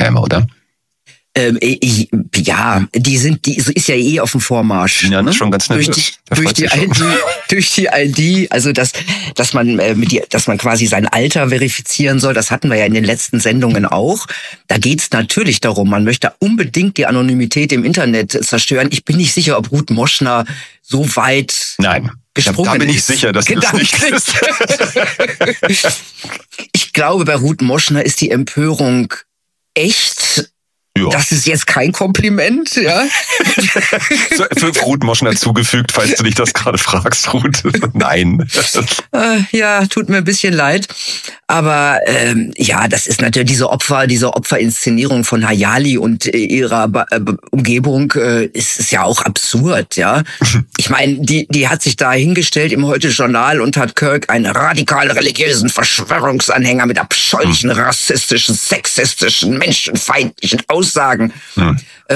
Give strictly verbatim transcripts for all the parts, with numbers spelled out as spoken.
bekäme, oder? Ähm, ich, ja, die sind, die ist ja eh auf dem Vormarsch. Ja, das ist schon ganz nervös. Durch die, durch die I D, durch die I D, also dass, dass man äh, mit die, dass man quasi sein Alter verifizieren soll, das hatten wir ja in den letzten Sendungen auch. Da geht's natürlich darum, man möchte unbedingt die Anonymität im Internet zerstören. Ich bin nicht sicher, ob Ruth Moschner so weit Nein. gesprungen Da bin ich ist. sicher, dass das nicht ist. Ich glaube, bei Ruth Moschner ist die Empörung echt. Ja. Das ist jetzt kein Kompliment, ja. So, für Ruth Moschner zugefügt, falls du dich das gerade fragst, Ruth. Nein. Äh, ja, tut mir ein bisschen leid. Aber ähm, ja, das ist natürlich diese Opfer, diese Opferinszenierung von Hayali und äh, ihrer ba- äh, Umgebung äh, ist, ist ja auch absurd, ja. Ich meine, die die hat sich da hingestellt im Heute-Journal und hat Kirk einen radikal religiösen Verschwörungsanhänger mit abscheulichen, hm. rassistischen, sexistischen, menschenfeindlichen Aussagen sagen. Hm.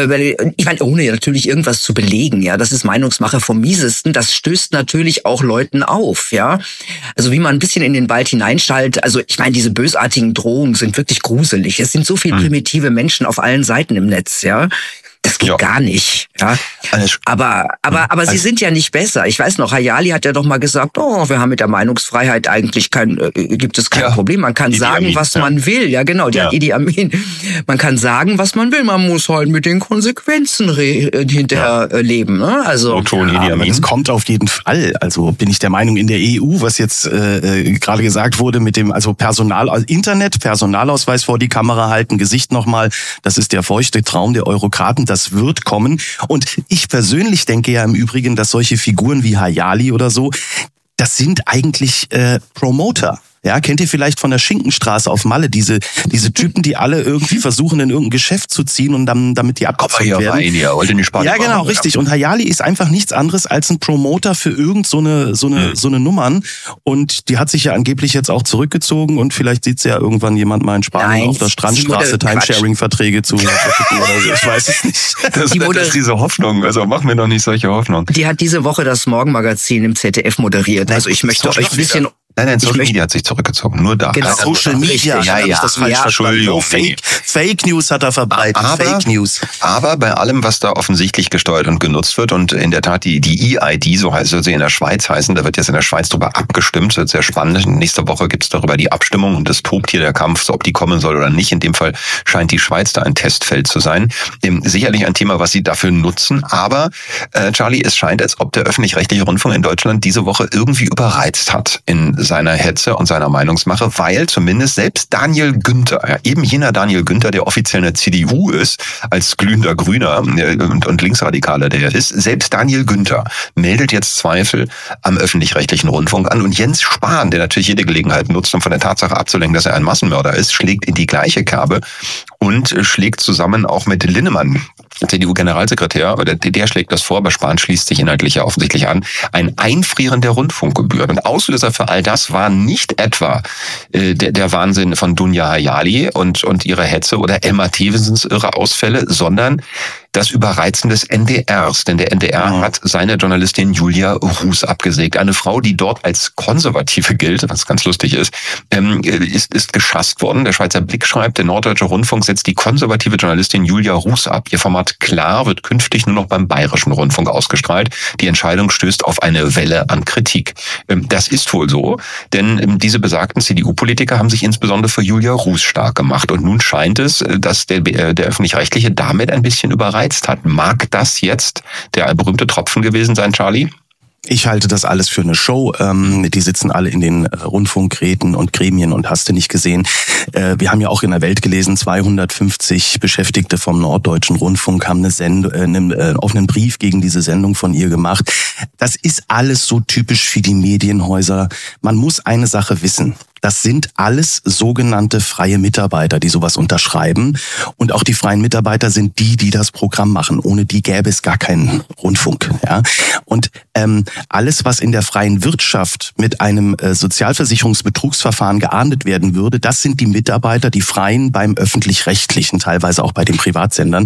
Ich meine, ohne natürlich irgendwas zu belegen, ja, das ist Meinungsmache vom Miesesten, das stößt natürlich auch Leuten auf, ja. Also wie man ein bisschen in den Wald hineinschaltet, also ich meine, diese bösartigen Drohungen sind wirklich gruselig. Es sind so viele hm. primitive Menschen auf allen Seiten im Netz, ja. Das geht ja gar nicht, ja. Aber, aber, aber sie sind ja nicht besser. Ich weiß noch, Hayali hat ja doch mal gesagt, oh, wir haben mit der Meinungsfreiheit eigentlich kein, äh, gibt es kein ja. Problem. Man kann Idi sagen, Amin, was ja. man will. Ja, genau, die ja. hat Idi Amin. Man kann sagen, was man will. Man muss halt mit den Konsequenzen re- hinterher ja. leben, ne? Also. Ja, Idi Amin. Es kommt auf jeden Fall. Also bin ich der Meinung, in der E U, was jetzt äh, gerade gesagt wurde, mit dem, also Personal, also Internet, Personalausweis vor die Kamera halten, Gesicht nochmal, das ist der feuchte Traum der Eurokraten. Das wird kommen. Und ich persönlich denke ja im Übrigen, dass solche Figuren wie Hayali oder so, das sind eigentlich äh, Promoter. Ja, kennt ihr vielleicht von der Schinkenstraße auf Malle, diese diese Typen, die alle irgendwie versuchen, in irgendein Geschäft zu ziehen und dann damit die abgezockt werden. Rein, ja, wollte nicht ja, genau, machen, richtig. Ja. Und Hayali ist einfach nichts anderes als ein Promoter für irgend so eine so eine hm. so eine Nummern. Und die hat sich ja angeblich jetzt auch zurückgezogen und vielleicht sieht sie ja irgendwann jemand mal in Spanien Nein, auf der Strandstraße Timesharing-Verträge zu. Oder so. Ich weiß es nicht. Das, die das ist diese Hoffnung. Also machen wir doch nicht solche Hoffnung. Die hat diese Woche das Morgenmagazin im Z D F moderiert. Also ich möchte euch ein bisschen Nein, nein, Social Media hat sich zurückgezogen. Nur da. Genau. Social Media, ja, ja, das falsch ja, Entschuldigung. Fake, Fake News hat er verbreitet. Aber, Fake News. Aber bei allem, was da offensichtlich gesteuert und genutzt wird und in der Tat die, die E I D, so heißt sie in der Schweiz heißen, da wird jetzt in der Schweiz drüber abgestimmt. Das wird sehr spannend. Nächste Woche gibt's darüber die Abstimmung und es tobt hier der Kampf, ob die kommen soll oder nicht. In dem Fall scheint die Schweiz da ein Testfeld zu sein. Sicherlich ein Thema, was sie dafür nutzen. Aber, äh, Charlie, es scheint, als ob der öffentlich-rechtliche Rundfunk in Deutschland diese Woche irgendwie überreizt hat in seiner Hetze und seiner Meinungsmache, weil zumindest selbst Daniel Günther, ja, eben jener Daniel Günther, der offiziell eine C D U ist, als glühender Grüner und, und Linksradikaler der er ist, selbst Daniel Günther meldet jetzt Zweifel am öffentlich-rechtlichen Rundfunk an und Jens Spahn, der natürlich jede Gelegenheit nutzt, um von der Tatsache abzulenken, dass er ein Massenmörder ist, schlägt in die gleiche Kerbe und schlägt zusammen auch mit Linnemann, C D U-Generalsekretär, oder der schlägt das vor, aber Spahn schließt sich inhaltlich ja offensichtlich an, ein Einfrieren der Rundfunkgebühren. Und Auslöser für all das war nicht etwa äh, der, der Wahnsinn von Dunja Hayali und, und ihre Hetze oder Emma Thewensens irre Ausfälle, sondern das Überreizen des N D Rs. Denn der N D R mhm. hat seine Journalistin Julia Ruß abgesägt. Eine Frau, die dort als Konservative gilt, was ganz lustig ist, ähm, ist, ist geschasst worden. Der Schweizer Blick schreibt, der Norddeutsche Rundfunk setzt die konservative Journalistin Julia Ruß ab. Ihr Format Klar wird künftig nur noch beim Bayerischen Rundfunk ausgestrahlt. Die Entscheidung stößt auf eine Welle an Kritik. Ähm, das ist wohl so, denn ähm, diese besagten C D U-Politiker haben sich insbesondere für Julia Ruß stark gemacht. Und nun scheint es, dass der, der Öffentlich-Rechtliche damit ein bisschen überreizt hat. Mag das jetzt der berühmte Tropfen gewesen sein, Charlie? Ich halte das alles für eine Show. Ähm, die sitzen alle in den äh, Rundfunkräten und Gremien und hast du nicht gesehen. Äh, wir haben ja auch in der Welt gelesen, zweihundertfünfzig Beschäftigte vom Norddeutschen Rundfunk haben eine Send- äh, einen äh, offenen Brief gegen diese Sendung von ihr gemacht. Das ist alles so typisch für die Medienhäuser. Man muss eine Sache wissen. Das sind alles sogenannte freie Mitarbeiter, die sowas unterschreiben. Und auch die freien Mitarbeiter sind die, die das Programm machen. Ohne die gäbe es gar keinen Rundfunk. Ja? Und ähm, alles, was in der freien Wirtschaft mit einem äh, Sozialversicherungsbetrugsverfahren geahndet werden würde, das sind die Mitarbeiter, die Freien beim Öffentlich-Rechtlichen, teilweise auch bei den Privatsendern.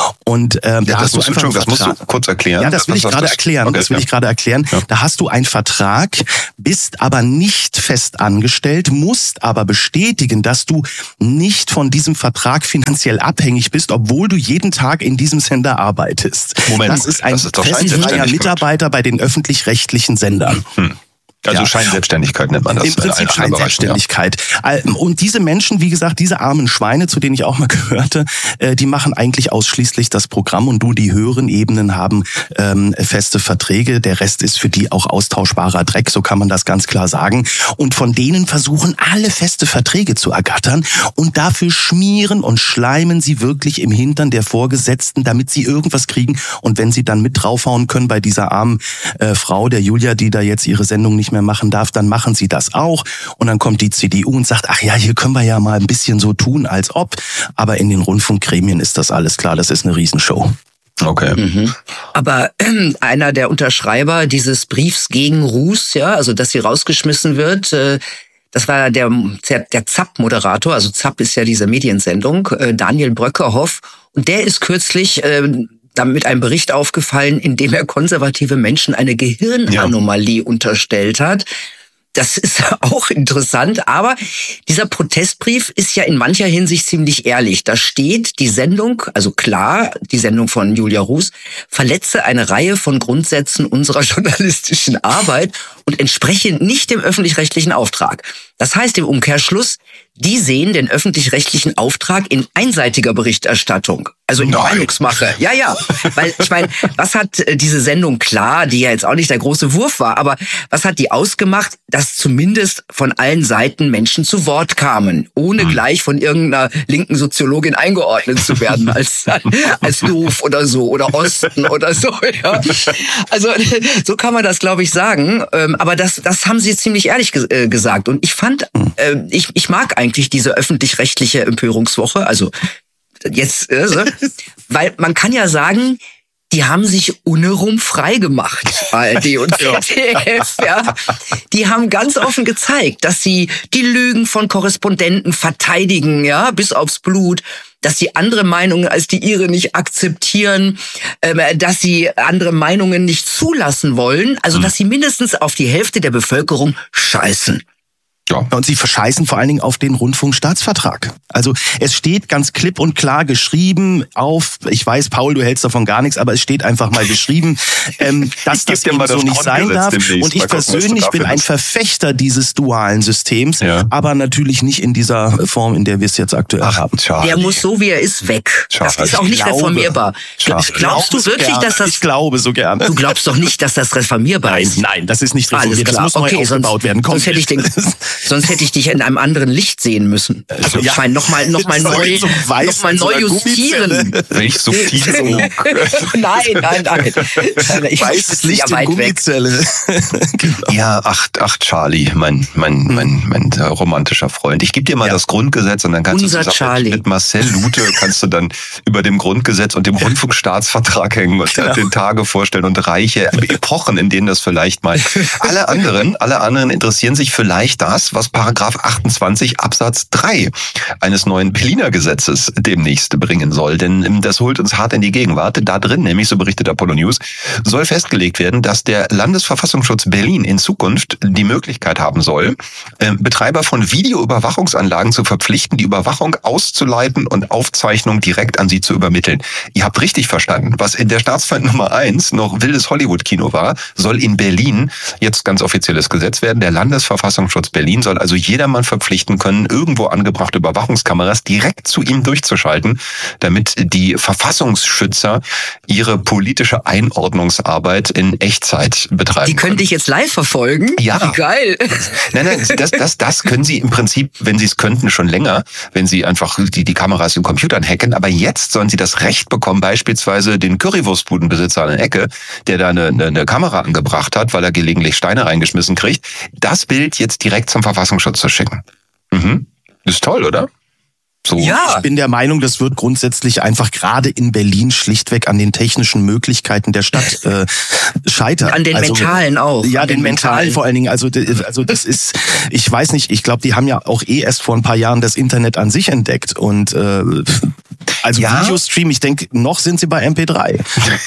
Und ähm, ja, da hast du einfach einen das musst du kurz erklären. Ja, das will ich gerade erklären. Okay, das will ja. ich gerade erklären. Ja. Da hast du einen Vertrag, bist aber nicht fest angestellt. gestellt, musst aber bestätigen, dass du nicht von diesem Vertrag finanziell abhängig bist, obwohl du jeden Tag in diesem Sender arbeitest. Moment, das ist ein das ist doch festfreier Mitarbeiter bei den öffentlich-rechtlichen Sendern. Hm. Also Ja. Scheinselbstständigkeit nennt man das. Im Prinzip Scheinselbstständigkeit. Und diese Menschen, wie gesagt, diese armen Schweine, zu denen ich auch mal gehörte, die machen eigentlich ausschließlich das Programm und nur die höheren Ebenen haben ähm, feste Verträge. Der Rest ist für die auch austauschbarer Dreck, so kann man das ganz klar sagen. Und von denen versuchen alle feste Verträge zu ergattern und dafür schmieren und schleimen sie wirklich im Hintern der Vorgesetzten, damit sie irgendwas kriegen. Und wenn sie dann mit draufhauen können bei dieser armen äh, Frau, der Julia, die da jetzt ihre Sendung nicht mehr machen darf, dann machen sie das auch. Und dann kommt die C D U und sagt, ach ja, hier können wir ja mal ein bisschen so tun, als ob. Aber in den Rundfunkgremien ist das alles klar, das ist eine Riesenshow. Okay. Mhm. Aber äh, einer der Unterschreiber dieses Briefs gegen Ruß, ja, also dass sie rausgeschmissen wird, äh, das war der, der Zapp-Moderator, also Zapp ist ja diese Mediensendung, äh, Daniel Bröckerhoff. Und der ist kürzlich äh, damit ein Bericht aufgefallen, in dem er konservative Menschen eine Gehirnanomalie ja. unterstellt hat. Das ist auch interessant, aber dieser Protestbrief ist ja in mancher Hinsicht ziemlich ehrlich. Da steht, die Sendung, also klar, die Sendung von Julia Ruß, verletze eine Reihe von Grundsätzen unserer journalistischen Arbeit und entspreche nicht dem öffentlich-rechtlichen Auftrag. Das heißt im Umkehrschluss, die sehen den öffentlich-rechtlichen Auftrag in einseitiger Berichterstattung. Also in Meinungsmache. Ja, ja. Weil, ich meine, was hat diese Sendung, klar, die ja jetzt auch nicht der große Wurf war, aber was hat die ausgemacht, dass zumindest von allen Seiten Menschen zu Wort kamen, ohne hm. gleich von irgendeiner linken Soziologin eingeordnet zu werden, als, als doof oder so, oder Osten oder so, ja. Also, so kann man das, glaube ich, sagen. Aber das, das haben sie ziemlich ehrlich gesagt. Und ich fand, ich, ich mag eigentlich diese öffentlich-rechtliche Empörungswoche, also jetzt, also, weil man kann ja sagen, die haben sich unrum frei gemacht, A R D und Z D F, ja. Die haben ganz offen gezeigt, dass sie die Lügen von Korrespondenten verteidigen, ja, bis aufs Blut, dass sie andere Meinungen als die ihre nicht akzeptieren, äh, dass sie andere Meinungen nicht zulassen wollen, also dass sie mindestens auf die Hälfte der Bevölkerung scheißen. Ja. Und sie verscheißen vor allen Dingen auf den Rundfunkstaatsvertrag. Also es steht ganz klipp und klar geschrieben auf, ich weiß, Paul, du hältst davon gar nichts, aber es steht einfach mal geschrieben, ähm, dass das eben so nicht sein darf. Und ich persönlich bin ein Verfechter dieses dualen Systems, ja. aber natürlich nicht in dieser Form, in der wir es jetzt aktuell Ach, haben. Charlie. Der muss so, wie er ist, weg. Charlie. Das ist auch nicht glaube, reformierbar. Charlie. Glaubst du wirklich, so dass das... Ich glaube so gerne. Du glaubst doch nicht, dass das reformierbar nein, ist? Nein, das ist nicht reformierbar. Das muss neu okay, aufgebaut sonst, werden. Komm, sonst hätte ich den... Sonst hätte ich dich in einem anderen Licht sehen müssen. Also ja. ich meine, nochmal noch mal neu, so noch mal neu justieren. Nicht subtil so. Nein, nein, nein. Ich Weißes Licht ja in Gummizelle. Genau. Ja, ach, ach Charlie, mein, mein, mein, mein äh, romantischer Freund. Ich gebe dir mal ja. das Grundgesetz und dann kannst Unser du zusammen Charlie. mit Marcel Lute kannst du dann über dem Grundgesetz und dem Rundfunkstaatsvertrag hängen und genau. den Tage vorstellen und reiche Epochen, in denen das vielleicht mal. Alle anderen, alle anderen interessieren sich vielleicht das, was Paragraph achtundzwanzig Absatz drei eines neuen Berliner Gesetzes demnächst bringen soll. Denn das holt uns hart in die Gegenwart. Da drin, nämlich so berichtet Apollo News, soll festgelegt werden, dass der Landesverfassungsschutz Berlin in Zukunft die Möglichkeit haben soll, Betreiber von Videoüberwachungsanlagen zu verpflichten, die Überwachung auszuleiten und Aufzeichnung direkt an sie zu übermitteln. Ihr habt richtig verstanden. Was in der Staatsfeind Nummer eins noch wildes Hollywood-Kino war, soll in Berlin jetzt ganz offizielles Gesetz werden. Der Landesverfassungsschutz Berlin soll also jedermann verpflichten können, irgendwo angebrachte Überwachungskameras direkt zu ihm durchzuschalten, damit die Verfassungsschützer ihre politische Einordnungsarbeit in Echtzeit betreiben. Die können dich jetzt live verfolgen? Ja. Wie geil. Nein, nein, das, das, das können sie im Prinzip, wenn sie es könnten, schon länger, wenn sie einfach die, die Kameras in Computern hacken. Aber jetzt sollen sie das Recht bekommen, beispielsweise den Currywurstbudenbesitzer an der Ecke, der da eine, eine, eine Kamera angebracht hat, weil er gelegentlich Steine reingeschmissen kriegt, das Bild jetzt direkt zum Verfassungsschutz zu schicken. Mhm. Ist toll, oder? So. Ja. Ich bin der Meinung, das wird grundsätzlich einfach gerade in Berlin schlichtweg an den technischen Möglichkeiten der Stadt äh, scheitern. An den also, mentalen auch. Ja, an den, den mentalen, mentalen vor allen Dingen. Also, also das ist, ich weiß nicht, ich glaube, die haben ja auch eh erst vor ein paar Jahren das Internet an sich entdeckt und äh, Also ja. Videostream, ich denke, noch sind sie bei M P drei.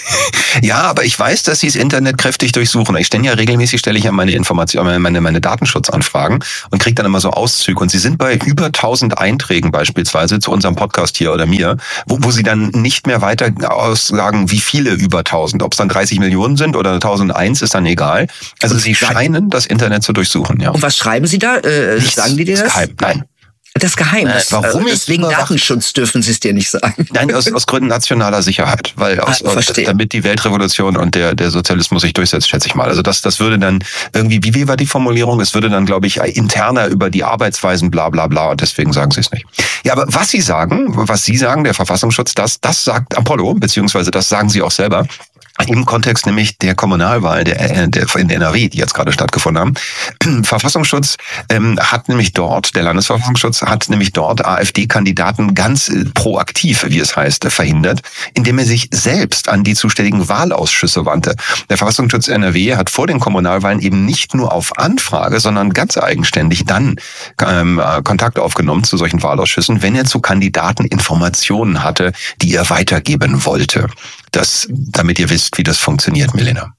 Ja, aber ich weiß, dass sie das Internet kräftig durchsuchen. Ich stelle ja regelmäßig, stelle ich ja meine Informationen, meine, meine Datenschutzanfragen und kriege dann immer so Auszüge. Und sie sind bei über tausend Einträgen beispielsweise zu unserem Podcast hier oder mir, wo, wo sie dann nicht mehr weiter aussagen, wie viele über tausend. Ob es dann dreißig Millionen sind oder tausendeins, ist dann egal. Also sie scheinen das Internet zu durchsuchen, ja. Und was schreiben sie da? Äh, Nichts, sagen die dir das? Geheim. Nein. Das Geheimnis. Äh, warum äh, ich deswegen überwacht- Datenschutz dürfen sie es dir nicht sagen. Nein, aus, aus Gründen nationaler Sicherheit, weil aus, Ah, verstehe. damit die Weltrevolution und der der Sozialismus sich durchsetzt, schätze ich mal. Also das das würde dann irgendwie, wie wie war die Formulierung? Es würde dann, glaube ich, interner über die Arbeitsweisen, bla bla bla. Und deswegen sagen sie es nicht. Ja, aber was sie sagen, was sie sagen, der Verfassungsschutz, das das sagt Apollo, beziehungsweise das sagen sie auch selber. Im Kontext nämlich der Kommunalwahl der, der in N R W, die jetzt gerade stattgefunden haben. Verfassungsschutz ähm, hat nämlich dort, der Landesverfassungsschutz hat nämlich dort AfD-Kandidaten ganz äh, proaktiv, wie es heißt, verhindert, indem er sich selbst an die zuständigen Wahlausschüsse wandte. Der Verfassungsschutz N R W hat vor den Kommunalwahlen eben nicht nur auf Anfrage, sondern ganz eigenständig dann ähm, Kontakt aufgenommen zu solchen Wahlausschüssen, wenn er zu Kandidaten Informationen hatte, die er weitergeben wollte. Das, damit ihr wisst, wie das funktioniert, Milena.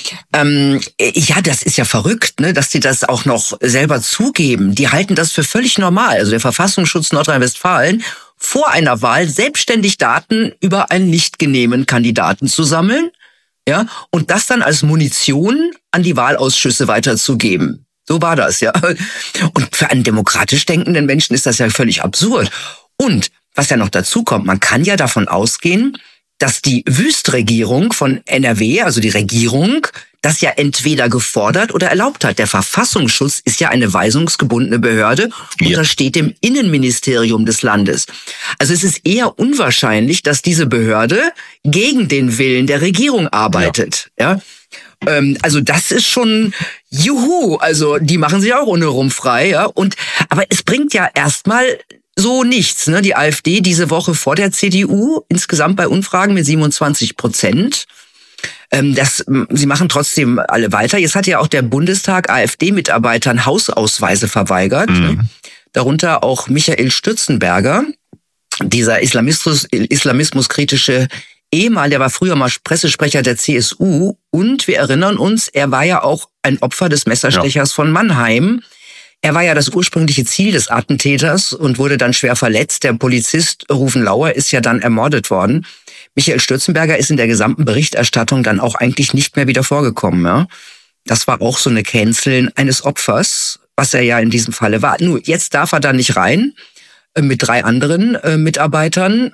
Ähm, ja, das ist ja verrückt, ne, dass die das auch noch selber zugeben. Die halten das für völlig normal. Also der Verfassungsschutz Nordrhein-Westfalen, vor einer Wahl selbstständig Daten über einen nicht genehmen Kandidaten zu sammeln, ja, und das dann als Munition an die Wahlausschüsse weiterzugeben. So war das, ja. Und für einen demokratisch denkenden Menschen ist das ja völlig absurd. Und was ja noch dazu kommt, man kann ja davon ausgehen, dass die Wüstregierung von N R W, also die Regierung, das ja entweder gefordert oder erlaubt hat. Der Verfassungsschutz ist ja eine weisungsgebundene Behörde, Ja. untersteht dem Innenministerium des Landes. Also es ist eher unwahrscheinlich, dass diese Behörde gegen den Willen der Regierung arbeitet. Ja. Ähm, also das ist schon juhu. Also die machen sich auch ohne rum frei. Ja. Und aber es bringt ja erstmal so nichts, ne? Die AfD diese Woche vor der C D U, insgesamt bei Umfragen mit siebenundzwanzig Prozent. Ähm, das, sie machen trotzdem alle weiter. Jetzt hat ja auch der Bundestag AfD-Mitarbeitern Hausausweise verweigert. Mhm. Ne? Darunter auch Michael Stürzenberger, dieser Islamismus, islamismuskritische Ehemann, der war früher mal Pressesprecher der C S U. Und wir erinnern uns, er war ja auch ein Opfer des Messerstechers ja. von Mannheim. Er war ja das ursprüngliche Ziel des Attentäters und wurde dann schwer verletzt. Der Polizist Rufen Lauer ist ja dann ermordet worden. Michael Stürzenberger ist in der gesamten Berichterstattung dann auch eigentlich nicht mehr wieder vorgekommen. Ja? Das war auch so eine Canceln eines Opfers, was er ja in diesem Falle war. Nur jetzt darf er da nicht rein, äh, mit drei anderen äh, Mitarbeitern.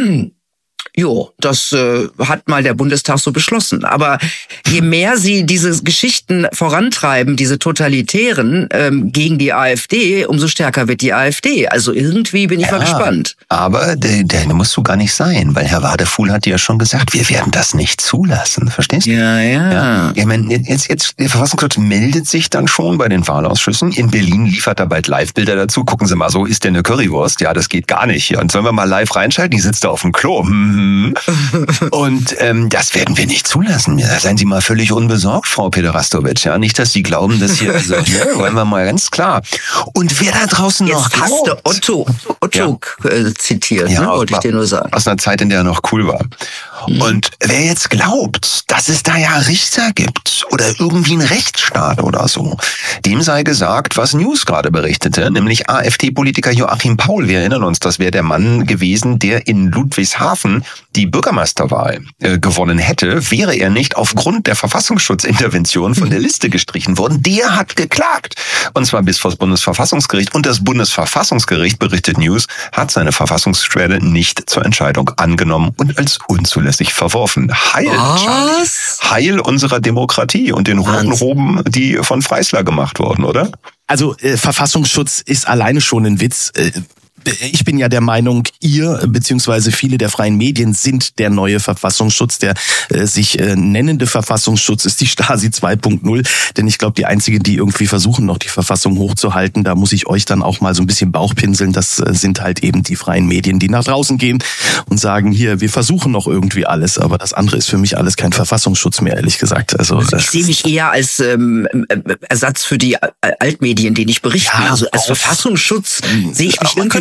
Jo, das äh, hat mal der Bundestag so beschlossen. Aber je mehr sie diese Geschichten vorantreiben, diese totalitären ähm, gegen die AfD, umso stärker wird die AfD. Also irgendwie bin ich ja, mal gespannt. Aber der, der musst du gar nicht sein, weil Herr Wadefuhl hat ja schon gesagt, wir werden das nicht zulassen. Verstehst du? Ja, ja. ja. Ich meine, jetzt, jetzt, der Verfassungsschutz meldet sich dann schon bei den Wahlausschüssen. In Berlin liefert er bald Live-Bilder dazu. Gucken Sie mal, so ist der eine Currywurst. Ja, das geht gar nicht. Und sollen wir mal live reinschalten? Die sitzt da auf dem Klo. Hm. Und ähm, das werden wir nicht zulassen. Ja, seien Sie mal völlig unbesorgt, Frau Pederastowitsch. Ja, nicht, dass Sie glauben, dass hier, also, ja, wollen wir mal ganz klar. Und wer da draußen Jetzt noch hast glaubt, du Otto, Otto ja. äh, zitiert, ja, ne? Wollte ich dir nur sagen. Aus einer Zeit, in der er noch cool war. Mhm. Und wer jetzt glaubt, dass es da ja Richter gibt oder irgendwie einen Rechtsstaat oder so, dem sei gesagt, was News gerade berichtete, nämlich AfD-Politiker Joachim Paul. Wir erinnern uns, das wäre der Mann gewesen, der in Ludwigshafen die Bürgermeisterwahl äh, gewonnen hätte, wäre er nicht aufgrund der Verfassungsschutzintervention von der Liste gestrichen worden. Der hat geklagt. Und zwar bis vor das Bundesverfassungsgericht. Und das Bundesverfassungsgericht, berichtet News, hat seine Verfassungsbeschwerde nicht zur Entscheidung angenommen und als unzulässig verworfen. Heil, Charlie. Heil unserer Demokratie und den roten Roben, die von Freisler gemacht wurden, oder? Also äh, Verfassungsschutz ist alleine schon ein Witz. Äh, Ich bin ja der Meinung, ihr beziehungsweise viele der freien Medien sind der neue Verfassungsschutz. Der äh, sich äh, nennende Verfassungsschutz ist die Stasi zwei Punkt null. Denn ich glaube, die einzigen, die irgendwie versuchen, noch die Verfassung hochzuhalten, da muss ich euch dann auch mal so ein bisschen Bauchpinseln. Das äh, sind halt eben die freien Medien, die nach draußen gehen und sagen, hier, wir versuchen noch irgendwie alles. Aber das andere ist für mich alles kein Verfassungsschutz mehr, ehrlich gesagt. Also äh, ich sehe mich eher als ähm, Ersatz für die Altmedien, die nicht berichten. Ja, also als Verfassungsschutz sehe ich mich irgendwie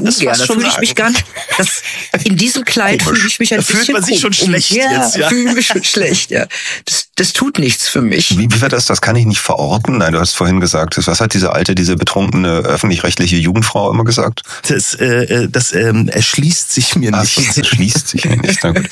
ungern. Da fühle ich mich gar nicht, das, in diesem Kleid fühle ich mich ein da bisschen fühlt man sich schon schlecht ja, jetzt, ja. fühle mich schon schlecht, ja. Das, das tut nichts für mich. Wie, wie war das? Das kann ich nicht verorten. Nein, du hast vorhin gesagt, was hat diese alte, diese betrunkene öffentlich-rechtliche Jugendfrau immer gesagt? Das, äh, das ähm, erschließt sich mir nicht. Ach, das erschließt sich mir nicht. Na gut.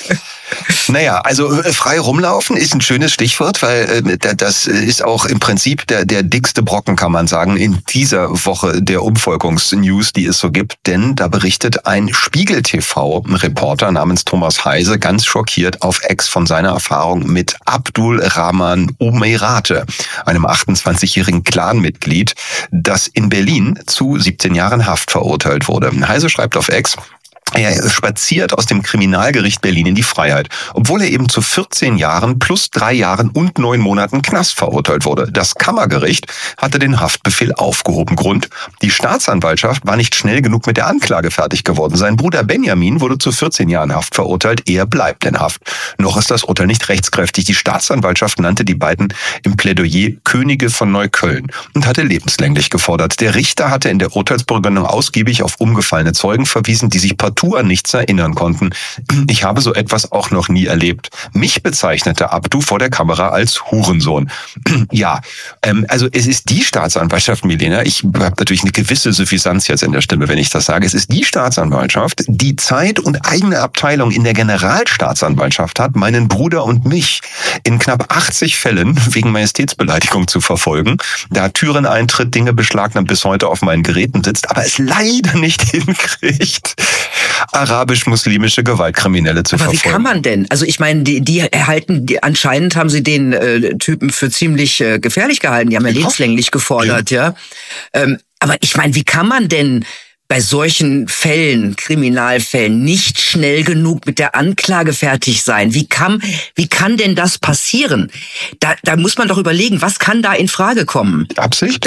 Naja, also äh, frei rumlaufen ist ein schönes Stichwort, weil äh, das ist auch im Prinzip der, der dickste Brocken, kann man sagen, in dieser Woche der Umvolkungs-News, die es so gibt. Denn da berichtet ein Spiegel-T V-Reporter namens Thomas Heise ganz schockiert auf X von seiner Erfahrung mit Abdul Rahman Umeirate, einem achtundzwanzigjährigen Clanmitglied, das in Berlin zu siebzehn Jahren Haft verurteilt wurde. Heise schreibt auf X: Er spaziert aus dem Kriminalgericht Berlin in die Freiheit, obwohl er eben zu vierzehn Jahren plus drei Jahren und neun Monaten Knast verurteilt wurde. Das Kammergericht hatte den Haftbefehl aufgehoben. Grund: Die Staatsanwaltschaft war nicht schnell genug mit der Anklage fertig geworden. Sein Bruder Benjamin wurde zu vierzehn Jahren Haft verurteilt. Er bleibt in Haft. Noch ist das Urteil nicht rechtskräftig. Die Staatsanwaltschaft nannte die beiden im Plädoyer Könige von Neukölln und hatte lebenslänglich gefordert. Der Richter hatte in der Urteilsbegründung ausgiebig auf umgefallene Zeugen verwiesen, die sich partout an nichts erinnern konnten. Ich habe so etwas auch noch nie erlebt. Mich bezeichnete Abdu vor der Kamera als Hurensohn. Ja, ähm, also es ist die Staatsanwaltschaft, Milena, ich habe natürlich eine gewisse Suffisanz jetzt in der Stimme, wenn ich das sage, es ist die Staatsanwaltschaft, die Zeit und eigene Abteilung in der Generalstaatsanwaltschaft hat, meinen Bruder und mich in knapp achtzig Fällen wegen Majestätsbeleidigung zu verfolgen, da Türen eintritt, Dinge beschlagnahmt, bis heute auf meinen Geräten sitzt, aber es leider nicht hinkriegt, arabisch-muslimische Gewaltkriminelle zu Aber verfolgen. wie kann man denn? Also ich meine, die, die erhalten, die, anscheinend haben sie den äh, Typen für ziemlich äh, gefährlich gehalten. Die haben ja lebenslänglich gefordert, ja. ja. Ähm, aber ich meine, wie kann man denn bei solchen Fällen, Kriminalfällen, nicht schnell genug mit der Anklage fertig sein? Wie kann, wie kann denn das passieren? Da, da muss man doch überlegen, was kann da in Frage kommen? Absicht? Da,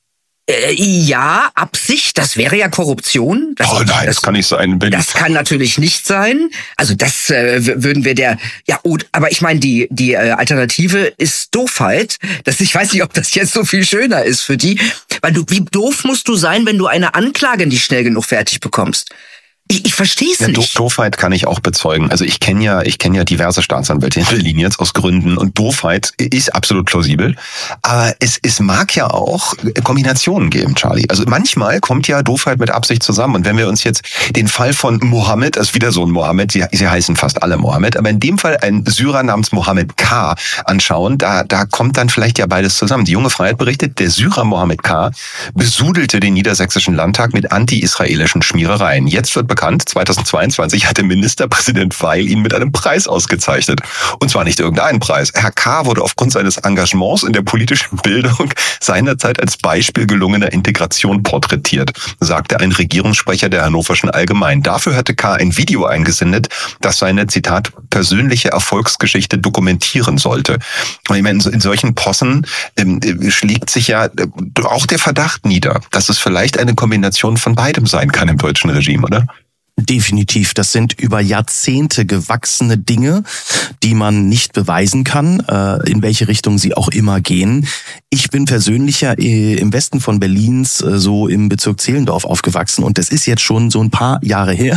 Äh, ja, Absicht, das wäre ja Korruption. Das, oh nein, das, das kann nicht sein. Wenn das kann natürlich nicht sein. Also das äh, würden wir der, ja, und, aber ich meine, die die äh, Alternative ist Doofheit. Das, ich weiß nicht, ob das jetzt so viel schöner ist für die, weil du, wie doof musst du sein, wenn du eine Anklage nicht schnell genug fertig bekommst? Ich, ich verstehe es ja, nicht. Doofheit kann ich auch bezeugen. Also ich kenne ja, ich kenne ja diverse Staatsanwälte in Berlin jetzt aus Gründen und Doofheit ist absolut plausibel. Aber es, es mag ja auch Kombinationen geben, Charlie. Also manchmal kommt ja Doofheit mit Absicht zusammen. Und wenn wir uns jetzt den Fall von Mohammed, also wieder so ein Mohammed, sie, sie heißen fast alle Mohammed, aber in dem Fall ein Syrer namens Mohammed K. anschauen, da, da kommt dann vielleicht ja beides zusammen. Die Junge Freiheit berichtet, der Syrer Mohammed K. besudelte den niedersächsischen Landtag mit anti-israelischen Schmierereien. Jetzt wird bekannt, zweitausendzweiundzwanzig hatte Ministerpräsident Weil ihn mit einem Preis ausgezeichnet. Und zwar nicht irgendeinen Preis. Herr K. wurde aufgrund seines Engagements in der politischen Bildung seinerzeit als Beispiel gelungener Integration porträtiert, sagte ein Regierungssprecher der Hannoverschen Allgemeinen. Dafür hatte K. ein Video eingesendet, das seine, Zitat, persönliche Erfolgsgeschichte dokumentieren sollte. Und ich meine, in solchen Possen ähm, schlägt sich ja auch der Verdacht nieder, dass es vielleicht eine Kombination von beidem sein kann im deutschen Regime, oder? Definitiv. Das sind über Jahrzehnte gewachsene Dinge, die man nicht beweisen kann, in welche Richtung sie auch immer gehen. Ich bin persönlich ja im Westen von Berlins, so im Bezirk Zehlendorf aufgewachsen und das ist jetzt schon so ein paar Jahre her.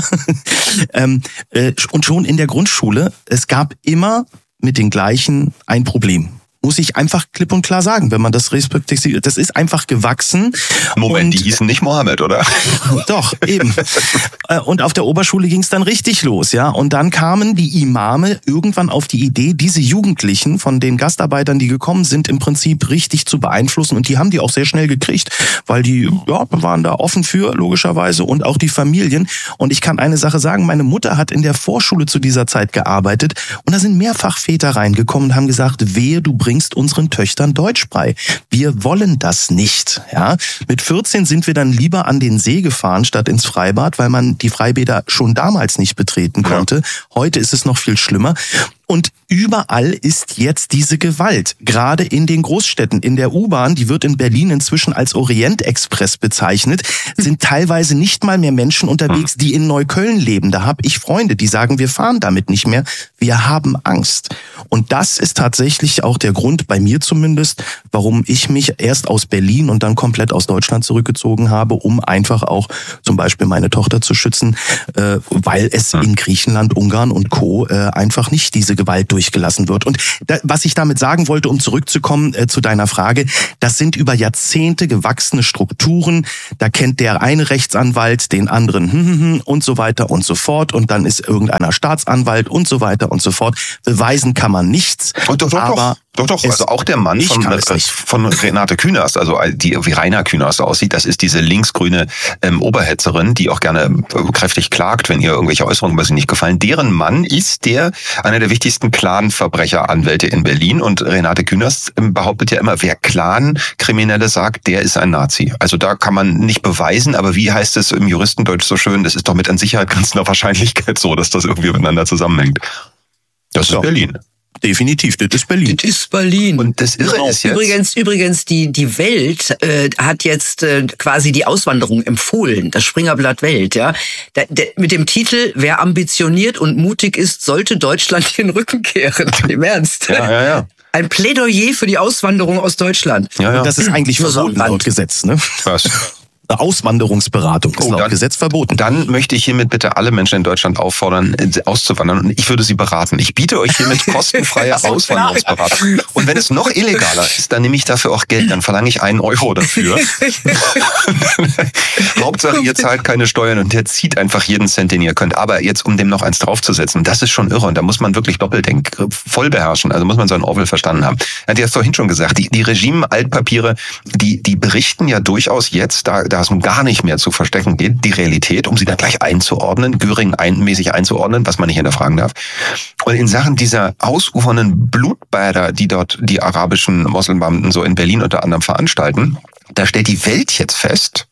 Und schon in der Grundschule, es gab immer mit den gleichen ein Problem. Muss ich einfach klipp und klar sagen, wenn man das respektiert. Das ist einfach gewachsen. Moment, und die hießen nicht Mohammed, oder? Doch, eben. Und auf der Oberschule ging es dann richtig los, ja. Und dann kamen die Imame irgendwann auf die Idee, diese Jugendlichen von den Gastarbeitern, die gekommen sind, im Prinzip richtig zu beeinflussen. Und die haben die auch sehr schnell gekriegt, weil die ja, waren da offen für, logischerweise, und auch die Familien. Und ich kann eine Sache sagen, meine Mutter hat in der Vorschule zu dieser Zeit gearbeitet und da sind mehrfach Väter reingekommen und haben gesagt, wehe, du bringst unseren Töchtern Deutsch bei. Wir wollen das nicht. Ja, mit vierzehn sind wir dann lieber an den See gefahren statt ins Freibad, weil man die Freibäder schon damals nicht betreten konnte. Ja. Heute ist es noch viel schlimmer. Und überall ist jetzt diese Gewalt. Gerade in den Großstädten, in der U-Bahn, die wird in Berlin inzwischen als Orientexpress bezeichnet, sind teilweise nicht mal mehr Menschen unterwegs, die in Neukölln leben. Da habe ich Freunde, die sagen, wir fahren damit nicht mehr. Wir haben Angst. Und das ist tatsächlich auch der Grund, bei mir zumindest, warum ich mich erst aus Berlin und dann komplett aus Deutschland zurückgezogen habe, um einfach auch zum Beispiel meine Tochter zu schützen, äh, weil es in Griechenland, Ungarn und Co. Äh, einfach nicht diese Gewalt durchgelassen wird. Und da, was ich damit sagen wollte, um zurückzukommen äh, zu deiner Frage, das sind über Jahrzehnte gewachsene Strukturen. Da kennt der eine Rechtsanwalt den anderen hm, hm, hm, und so weiter und so fort. Und dann ist irgendeiner Staatsanwalt und so weiter und so fort. Beweisen kann man nichts. Und doch, doch, aber doch, doch, also auch der Mann von, äh, von Renate Künast, also die wie Rainer Künast aussieht, das ist diese linksgrüne ähm, Oberhetzerin, die auch gerne äh, kräftig klagt, wenn ihr irgendwelche Äußerungen über sie nicht gefallen. Deren Mann ist der einer der wichtigsten Clan-Verbrecheranwälte in Berlin und Renate Künast ähm, behauptet ja immer, wer Clan-Kriminelle sagt, der ist ein Nazi. Also da kann man nicht beweisen, aber wie heißt es im Juristendeutsch so schön, das ist doch mit an Sicherheit grenzender Wahrscheinlichkeit so, dass das irgendwie miteinander zusammenhängt. Das so. ist Berlin. Definitiv, das ist Berlin. Das ist Berlin. Und das Irre genau. ist jetzt... Übrigens, übrigens die, die Welt äh, hat jetzt äh, quasi die Auswanderung empfohlen. Das Springerblatt Welt, ja. Da, de, mit dem Titel, wer ambitioniert und mutig ist, sollte Deutschland den Rücken kehren. Im Ernst. Ja, ja, ja. Ein Plädoyer für die Auswanderung aus Deutschland. Ja, ja. Und das ist eigentlich verboten laut Gesetz, ne? Was? Eine Auswanderungsberatung ist oh, laut dann, Gesetz verboten. Dann möchte ich hiermit bitte alle Menschen in Deutschland auffordern, auszuwandern. Und ich würde sie beraten. Ich biete euch hiermit kostenfreie Auswanderungsberatung. Und wenn es noch illegaler ist, dann nehme ich dafür auch Geld. Dann verlange ich einen Euro dafür. Hauptsache, ihr zahlt keine Steuern und der zieht einfach jeden Cent, den ihr könnt. Aber jetzt, um dem noch eins draufzusetzen, das ist schon irre. Und da muss man wirklich Doppeldenk voll beherrschen. Also muss man so einen Orwell verstanden haben. Er hat ja vorhin schon gesagt, die, die Regime-Altpapiere, die, die berichten ja durchaus jetzt, da, da es nun gar nicht mehr zu verstecken geht, die Realität, um sie dann gleich einzuordnen, Göring-mäßig einzuordnen, was man nicht hinterfragen darf. Und in Sachen dieser ausufernden Blutbäder, die dort die arabischen Moslembeamten so in Berlin unter anderem veranstalten, da stellt die Welt jetzt fest,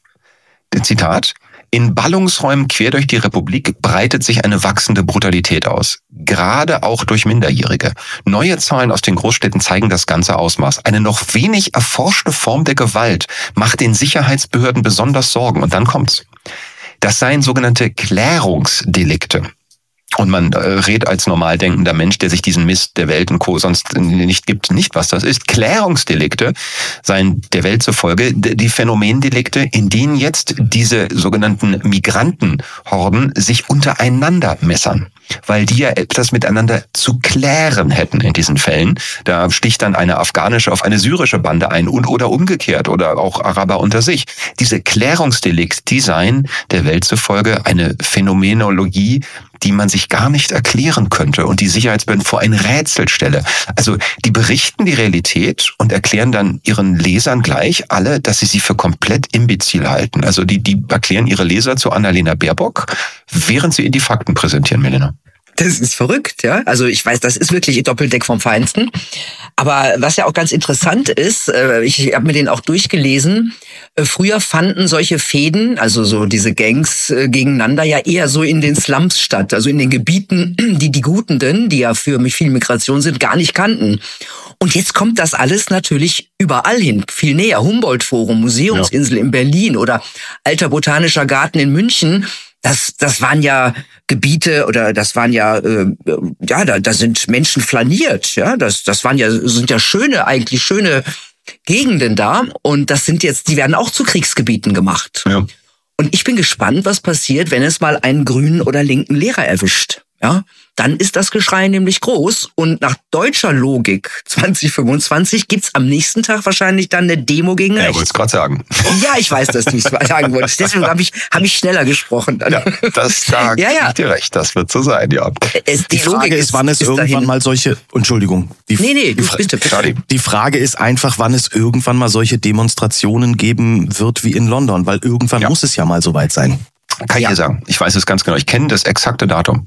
Zitat, in Ballungsräumen quer durch die Republik breitet sich eine wachsende Brutalität aus. Gerade auch durch Minderjährige. Neue Zahlen aus den Großstädten zeigen das ganze Ausmaß. Eine noch wenig erforschte Form der Gewalt macht den Sicherheitsbehörden besonders Sorgen. Und dann kommt's. Das seien sogenannte Klärungsdelikte. Und man äh, redet als normal denkender Mensch, der sich diesen Mist der Welt und Co. sonst nicht gibt, nicht, was das ist. Klärungsdelikte seien der Welt zufolge die Phänomendelikte, in denen jetzt diese sogenannten Migrantenhorden sich untereinander messern. Weil die ja etwas miteinander zu klären hätten in diesen Fällen. Da sticht dann eine afghanische auf eine syrische Bande ein und oder umgekehrt oder auch Araber unter sich. Diese Klärungsdelikte, die seien der Welt zufolge eine Phänomenologie, die man sich gar nicht erklären könnte und die Sicherheitsbehörden vor ein Rätsel stelle. Also die berichten die Realität und erklären dann ihren Lesern gleich alle, dass sie sie für komplett imbezil halten. Also die, die erklären ihre Leser zu Annalena Baerbock, während sie ihnen die Fakten präsentieren, Melina. Das ist verrückt, ja. Also ich weiß, das ist wirklich ein Doppeldeck vom Feinsten. Aber was ja auch ganz interessant ist, ich habe mir den auch durchgelesen, früher fanden solche Fäden, also so diese Gangs gegeneinander ja eher so in den Slums statt, also in den Gebieten, die die Gutenden, die ja für viel Migration sind, gar nicht kannten. Und jetzt kommt das alles natürlich überall hin, viel näher. Humboldt-Forum, Museumsinsel ja. in Berlin oder Alter Botanischer Garten in München. Das, das waren ja Gebiete oder das waren ja, äh, ja, da, da sind Menschen flaniert, ja, das, das waren ja, sind ja schöne, eigentlich schöne Gegenden da und das sind jetzt, die werden auch zu Kriegsgebieten gemacht. Ja. Und ich bin gespannt, was passiert, wenn es mal einen grünen oder linken Lehrer erwischt, ja. Dann ist das Geschrei nämlich groß und nach deutscher Logik zwanzig fünfundzwanzig gibt's am nächsten Tag wahrscheinlich dann eine Demo gegen rechts. Ja, wollte es gerade sagen. Ja, ich weiß, dass du es sagen wolltest. Deswegen habe ich, hab ich schneller gesprochen. Dann. Ja, das sagt ja, ja. ich dir recht. Das wird so sein, ja. Es, die, die Frage Logik ist, wann es irgendwann dahin. mal solche... Entschuldigung. Die, nee, nee, die, du bitte, bitte. Die Frage ist einfach, wann es irgendwann mal solche Demonstrationen geben wird wie in London. Weil irgendwann ja. muss es ja mal soweit sein. Kann ich ja. dir sagen. Ich weiß es ganz genau. Ich kenne das exakte Datum.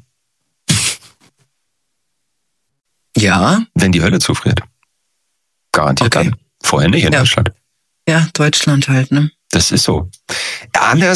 Ja. Wenn die Hölle zufriert. Garantiert okay. dann. Vorher nicht in ja. Deutschland. Ja, Deutschland halt, ne? Das ist so. Anders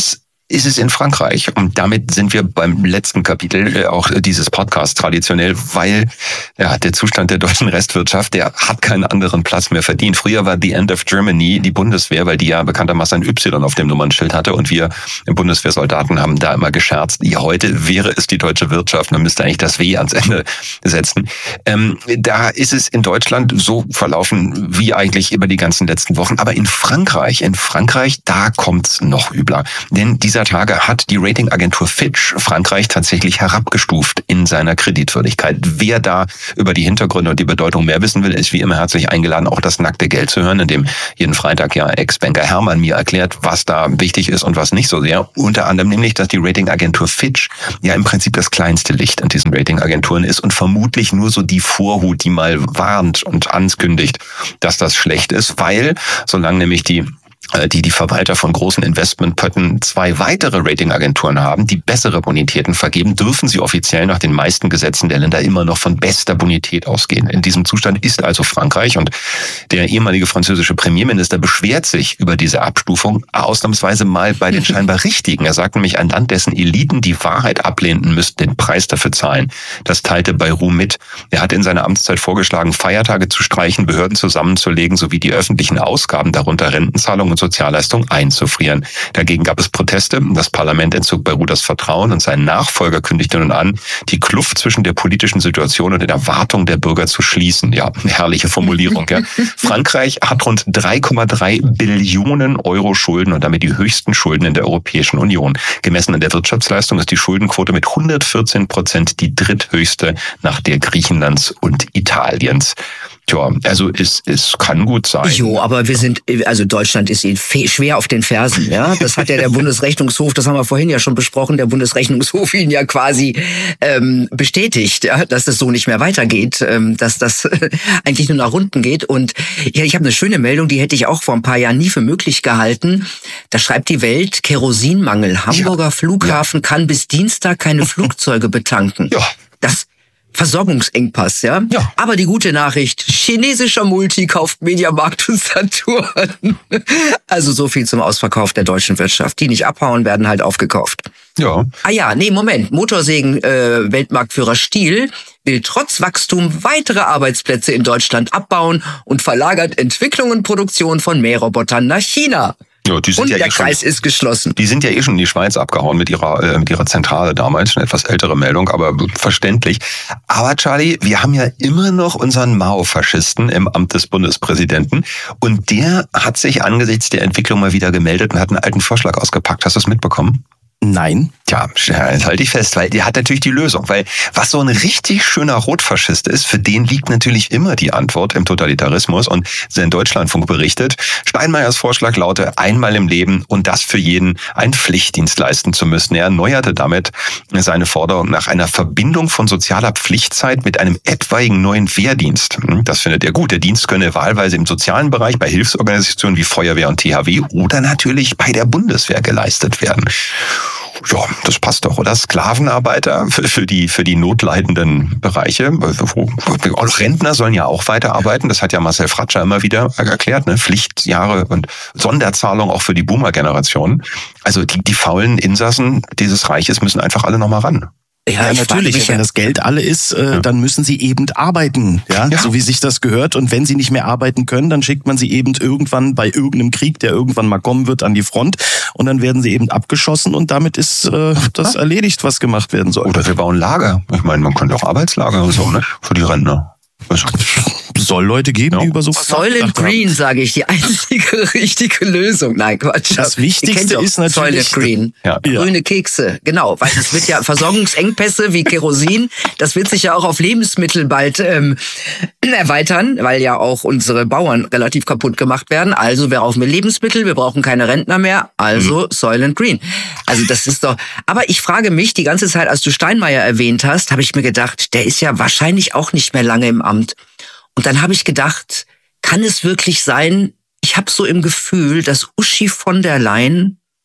ist es in Frankreich. Und damit sind wir beim letzten Kapitel auch dieses Podcasts traditionell, weil ja, der Zustand der deutschen Restwirtschaft, der hat keinen anderen Platz mehr verdient. Früher war The End of Germany die Bundeswehr, weil die ja bekanntermaßen ein Y auf dem Nummernschild hatte und wir Bundeswehrsoldaten haben da immer gescherzt. Ja, heute wäre es die deutsche Wirtschaft, man müsste eigentlich das W ans Ende setzen. Ähm, da ist es in Deutschland so verlaufen wie eigentlich über die ganzen letzten Wochen. Aber in Frankreich, in Frankreich, da kommt's noch übler. Denn dieser Tage hat die Ratingagentur Fitch Frankreich tatsächlich herabgestuft in seiner Kreditwürdigkeit. Wer da über die Hintergründe und die Bedeutung mehr wissen will, ist wie immer herzlich eingeladen, auch das nackte Geld zu hören, in dem jeden Freitag ja Ex-Banker Hermann mir erklärt, was da wichtig ist und was nicht so sehr. Unter anderem nämlich, dass die Ratingagentur Fitch ja im Prinzip das kleinste Licht an diesen Ratingagenturen ist und vermutlich nur so die Vorhut, die mal warnt und ankündigt, dass das schlecht ist, weil solange nämlich die die die Verwalter von großen Investmentpötten zwei weitere Ratingagenturen haben, die bessere Bonitäten vergeben, dürfen sie offiziell nach den meisten Gesetzen der Länder immer noch von bester Bonität ausgehen. In diesem Zustand ist also Frankreich und der ehemalige französische Premierminister beschwert sich über diese Abstufung ausnahmsweise mal bei den scheinbar Richtigen. Er sagt nämlich, ein Land, dessen Eliten die Wahrheit ablehnten, müssten den Preis dafür zahlen. Das teilte Bayrou mit. Er hat in seiner Amtszeit vorgeschlagen, Feiertage zu streichen, Behörden zusammenzulegen sowie die öffentlichen Ausgaben, darunter Rentenzahlungen und Sozialleistungen einzufrieren. Dagegen gab es Proteste. Das Parlament entzog Bayrou das Vertrauen und sein Nachfolger kündigte nun an, die Kluft zwischen der politischen Situation und den Erwartungen der Bürger zu schließen. Ja, eine herrliche Formulierung. Ja. Frankreich hat rund drei Komma drei Billionen Euro Schulden und damit die höchsten Schulden in der Europäischen Union. Gemessen an der Wirtschaftsleistung ist die Schuldenquote mit hundertvierzehn Prozent die dritthöchste nach der Griechenlands und Italiens. Tja, also es, es kann gut sein. Jo, aber wir sind, also Deutschland ist ihnen schwer auf den Fersen, ja. Das hat ja der Bundesrechnungshof, das haben wir vorhin ja schon besprochen, der Bundesrechnungshof ihn ja quasi ähm, bestätigt, ja, dass es so nicht mehr weitergeht, ähm, dass das eigentlich nur nach unten geht. Und ja, ich habe eine schöne Meldung, die hätte ich auch vor ein paar Jahren nie für möglich gehalten. Da schreibt die Welt, Kerosinmangel. Hamburger ja. Flughafen ja. kann bis Dienstag keine Flugzeuge betanken. Ja. Das Versorgungsengpass, ja? ja. Aber die gute Nachricht, chinesischer Multi kauft Mediamarkt und Saturn. Also so viel zum Ausverkauf der deutschen Wirtschaft. Die nicht abhauen, werden halt aufgekauft. Ja. Ah ja, nee, Moment. Motorsägen äh, Weltmarktführer Stihl will trotz Wachstum weitere Arbeitsplätze in Deutschland abbauen und verlagert Entwicklung und Produktion von Mährobotern nach China. Ja, die sind und ja der eh schon, Kreis ist geschlossen. Die sind ja eh schon in die Schweiz abgehauen mit ihrer, äh, mit ihrer Zentrale damals. Eine etwas ältere Meldung, aber verständlich. Aber Charlie, wir haben ja immer noch unseren Mao-Faschisten im Amt des Bundespräsidenten. Und der hat sich angesichts der Entwicklung mal wieder gemeldet und hat einen alten Vorschlag ausgepackt. Hast du es mitbekommen? Nein. Tja, jetzt halte ich fest, weil der hat natürlich die Lösung. Weil was so ein richtig schöner Rotfaschist ist, für den liegt natürlich immer die Antwort im Totalitarismus. Und sein Deutschlandfunk berichtet, Steinmeiers Vorschlag laute, einmal im Leben und das für jeden einen Pflichtdienst leisten zu müssen. Er erneuerte damit seine Forderung nach einer Verbindung von sozialer Pflichtzeit mit einem etwaigen neuen Wehrdienst. Das findet er gut. Der Dienst könne wahlweise im sozialen Bereich bei Hilfsorganisationen wie Feuerwehr und T H W oder natürlich bei der Bundeswehr geleistet werden. Ja, das passt doch, oder? Sklavenarbeiter für, für die für die notleidenden Bereiche. Auch Rentner sollen ja auch weiterarbeiten. Das hat ja Marcel Fratscher immer wieder erklärt, ne? Pflichtjahre und Sonderzahlung auch für die Boomer-Generation. Also die, die faulen Insassen dieses Reiches müssen einfach alle nochmal ran. Ja, ja natürlich. Wenn das Geld alle ist, äh, ja. dann müssen sie eben arbeiten, ja? ja, so wie sich das gehört. Und wenn sie nicht mehr arbeiten können, dann schickt man sie eben irgendwann bei irgendeinem Krieg, der irgendwann mal kommen wird, an die Front. Und dann werden sie eben abgeschossen und damit ist äh, das ja. erledigt, was gemacht werden soll. Oder wir bauen Lager. Ich meine, man könnte auch Arbeitslager und so, ne? Für die Rentner. Also, soll Leute geben, ja. die über sowas Soylent Green, sage ich, die einzige richtige Lösung. Nein, Quatsch. Das Wichtigste ist natürlich Soylent Green. Ja. Grüne Kekse, genau. Weil es wird ja Versorgungsengpässe wie Kerosin, das wird sich ja auch auf Lebensmittel bald ähm, erweitern, weil ja auch unsere Bauern relativ kaputt gemacht werden. Also wir brauchen Lebensmittel, wir brauchen keine Rentner mehr, also mhm. Soylent Green. Also das ist doch... Aber ich frage mich, die ganze Zeit, als du Steinmeier erwähnt hast, habe ich mir gedacht, der ist ja wahrscheinlich auch nicht mehr lange im Amt. Und dann habe ich gedacht, kann es wirklich sein, ich habe so im Gefühl, dass Uschi von der Leyen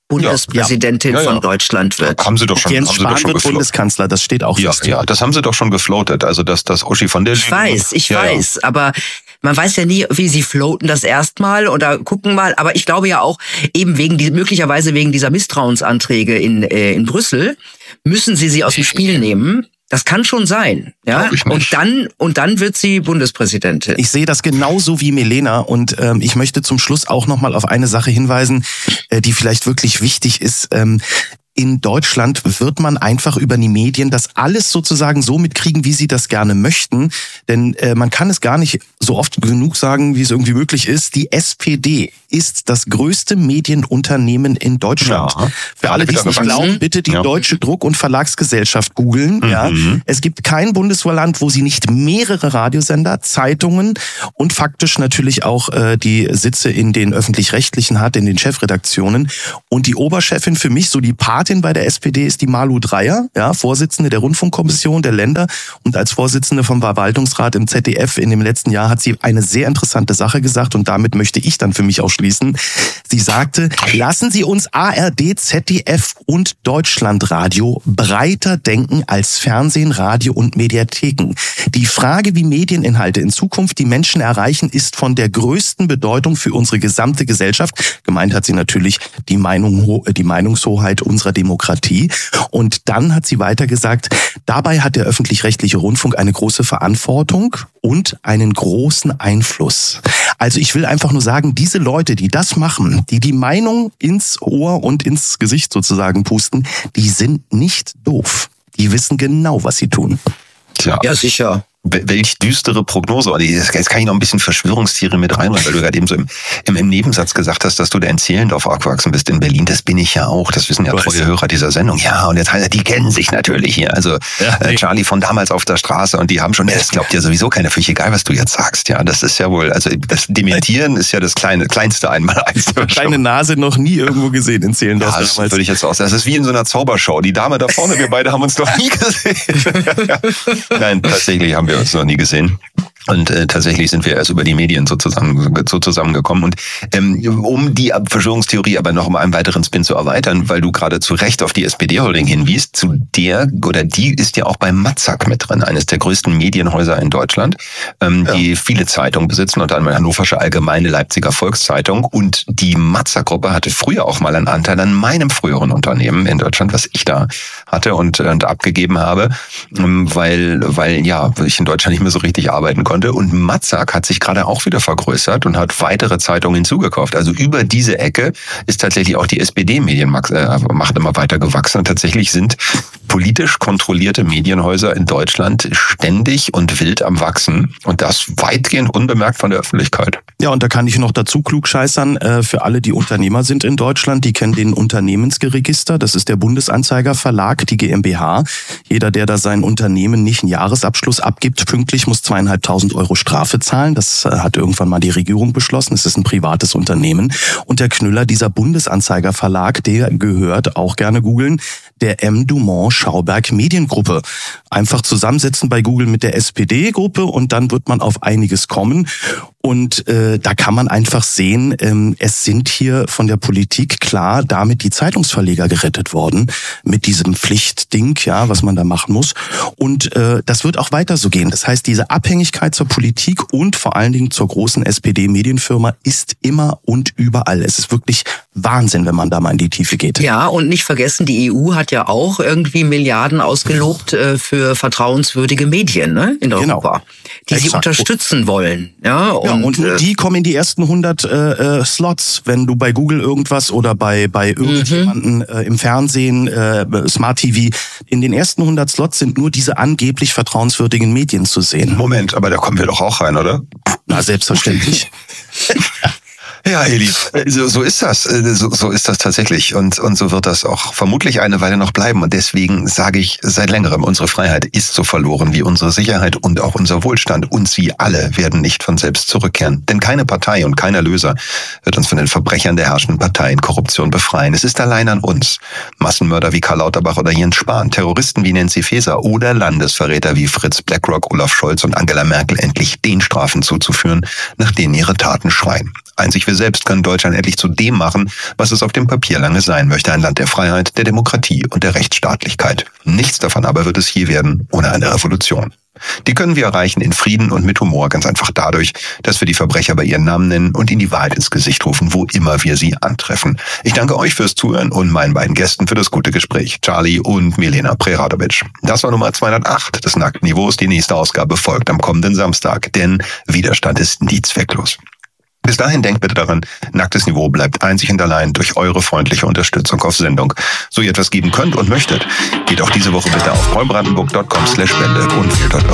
Bundespräsidentin ja. Ja, ja. von Deutschland wird. Haben sie doch schon, Jens haben sie doch Spahn schon wird Bundeskanzler, das steht auch ja, fest. Ja, das haben sie doch schon gefloatet. Also dass das Uschi von der Ich weiß, ich ja, weiß, ja. aber man weiß ja nie, wie sie floaten das erstmal oder gucken mal. Aber ich glaube ja auch eben wegen die, möglicherweise wegen dieser Misstrauensanträge in äh, in Brüssel müssen sie sie aus dem Spiel nehmen. Das kann schon sein, ja. Und dann und dann wird sie Bundespräsidentin. Ich sehe das genauso wie Milena und ähm, ich möchte zum Schluss auch noch mal auf eine Sache hinweisen, äh, die vielleicht wirklich wichtig ist. Ähm, In Deutschland wird man einfach über die Medien das alles sozusagen so mitkriegen, wie sie das gerne möchten. Denn äh, man kann es gar nicht so oft genug sagen, wie es irgendwie möglich ist. Die S P D ist das größte Medienunternehmen in Deutschland. Ja. Für alle, die es nicht glauben, bitte die ja. Deutsche Druck- und Verlagsgesellschaft googeln. Mhm. Ja. Es gibt kein Bundesland, wo sie nicht mehrere Radiosender, Zeitungen und faktisch natürlich auch äh, die Sitze in den Öffentlich-Rechtlichen hat, in den Chefredaktionen. Und die Oberchefin für mich, so die Patin bei der S P D ist die Malu Dreyer, ja, Vorsitzende der Rundfunkkommission der Länder und als Vorsitzende vom Verwaltungsrat im Z D F in dem letzten Jahr hat sie eine sehr interessante Sache gesagt und damit möchte ich dann für mich auch schließen. Sie sagte, lassen Sie uns A R D, Z D F und Deutschlandradio breiter denken als Fernsehen, Radio und Mediatheken. Die Frage, wie Medieninhalte in Zukunft die Menschen erreichen, ist von der größten Bedeutung für unsere gesamte Gesellschaft. Gemeint hat sie natürlich die Meinung, die Meinungshoheit unserer Demokratie. Und dann hat sie weiter gesagt, dabei hat der öffentlich-rechtliche Rundfunk eine große Verantwortung und einen großen Einfluss. Also ich will einfach nur sagen, diese Leute, die das machen, die die Meinung ins Ohr und ins Gesicht sozusagen pusten, die sind nicht doof. Die wissen genau, was sie tun. Tja. Ja, sicher. Welch düstere Prognose. Jetzt kann ich noch ein bisschen Verschwörungstheorie mit reinbringen, weil du gerade eben so im, im, im Nebensatz gesagt hast, dass du da in Zehlendorf aufgewachsen bist in Berlin. Das bin ich ja auch. Das wissen ja treue Hörer dieser Sendung. Ja, und jetzt heißt die kennen sich natürlich hier. Also ja, nee. Charlie von damals auf der Straße und die haben schon, das glaubt ja sowieso keiner, für egal, was du jetzt sagst. Ja, das ist ja wohl, also das Dementieren ist ja das kleine, kleinste Einmaleins. Deine Nase noch nie irgendwo gesehen in Zehlendorf. Ja, das würde ich jetzt auch sagen. Das ist wie in so einer Zaubershow. Die Dame da vorne, wir beide haben uns noch nie gesehen. Nein, tatsächlich haben wir uns noch nie gesehen. Und äh, tatsächlich sind wir erst über die Medien so, zusammen, so zusammengekommen. Und ähm, um die Verschwörungstheorie aber noch um einen weiteren Spin zu erweitern, weil du gerade zu Recht auf die S P D-Holding hinwiest, zu der oder die ist ja auch bei Matzak mit drin, eines der größten Medienhäuser in Deutschland, ähm, ja. die viele Zeitungen besitzen, unter anderem Hannoversche Allgemeine, Leipziger Volkszeitung. Und die Matzak-Gruppe hatte früher auch mal einen Anteil an meinem früheren Unternehmen in Deutschland, was ich da hatte und, und abgegeben habe, weil, weil ja ich in Deutschland nicht mehr so richtig arbeiten konnte. Und Matzak hat sich gerade auch wieder vergrößert und hat weitere Zeitungen hinzugekauft. Also über diese Ecke ist tatsächlich auch die S P D-Medienmacht immer weiter gewachsen. Und tatsächlich sind politisch kontrollierte Medienhäuser in Deutschland ständig und wild am Wachsen. Und das weitgehend unbemerkt von der Öffentlichkeit. Ja, und da kann ich noch dazu klugscheißern, für alle, die Unternehmer sind in Deutschland, die kennen den Unternehmensregister. Das ist der Bundesanzeiger Verlag, die G m b H. Jeder, der da sein Unternehmen nicht einen Jahresabschluss abgibt, pünktlich muss zweieinhalbtausend Euro Strafe zahlen. Das hat irgendwann mal die Regierung beschlossen. Es ist ein privates Unternehmen. Und der Knüller, dieser Bundesanzeiger Verlag, der gehört, auch gerne googeln, der M. Dumont Schauberg Mediengruppe. Einfach zusammensetzen bei Google mit der S P D-Gruppe und dann wird man auf einiges kommen. Und äh, da kann man einfach sehen, ähm, es sind hier von der Politik klar damit die Zeitungsverleger gerettet worden mit diesem Pflichtding, ja, was man da machen muss. Und äh, das wird auch weiter so gehen. Das heißt, diese Abhängigkeit zur Politik und vor allen Dingen zur großen S P D-Medienfirma ist immer und überall. Es ist wirklich Wahnsinn, wenn man da mal in die Tiefe geht. Ja, und nicht vergessen, die E U hat ja auch irgendwie Milliarden ausgelobt äh, für vertrauenswürdige Medien, ne, in Europa, genau. die Exakt. sie unterstützen wollen. Ja, und, ja, und nur die kommen in die ersten hundert äh, äh, Slots, wenn du bei Google irgendwas oder bei bei irgendjemanden mhm. äh, im Fernsehen, äh, Smart T V, in den ersten hundert Slots sind nur diese angeblich vertrauenswürdigen Medien zu sehen. Moment, aber da kommen wir doch auch rein, oder? Na, selbstverständlich. Ja, Eli, so, so ist das. So, so ist das tatsächlich. Und, und so wird das auch vermutlich eine Weile noch bleiben. Und deswegen sage ich seit längerem, unsere Freiheit ist so verloren wie unsere Sicherheit und auch unser Wohlstand. Und sie alle werden nicht von selbst zurückkehren. Denn keine Partei und kein Erlöser wird uns von den Verbrechern der herrschenden Parteien Korruption befreien. Es ist allein an uns. Massenmörder wie Karl Lauterbach oder Jens Spahn, Terroristen wie Nancy Faeser oder Landesverräter wie Fritz BlackRock, Olaf Scholz und Angela Merkel endlich den Strafen zuzuführen, nach denen ihre Taten schreien. Einzig wir selbst können Deutschland endlich zu dem machen, was es auf dem Papier lange sein möchte. Ein Land der Freiheit, der Demokratie und der Rechtsstaatlichkeit. Nichts davon aber wird es je werden ohne eine Revolution. Die können wir erreichen in Frieden und mit Humor, ganz einfach dadurch, dass wir die Verbrecher bei ihren Namen nennen und ihnen die Wahrheit ins Gesicht rufen, wo immer wir sie antreffen. Ich danke euch fürs Zuhören und meinen beiden Gästen für das gute Gespräch, Charlie und Milena Preradovic. Das war Nummer zweihundertacht des Nackten Niveaus. Die nächste Ausgabe folgt am kommenden Samstag, denn Widerstand ist nie zwecklos. Bis dahin denkt bitte daran, Nacktes Niveau bleibt einzig und allein durch eure freundliche Unterstützung auf Sendung. So ihr etwas geben könnt und möchtet, geht auch diese Woche bitte auf paulbrandenburg punkt com slash spende und wählt dort eure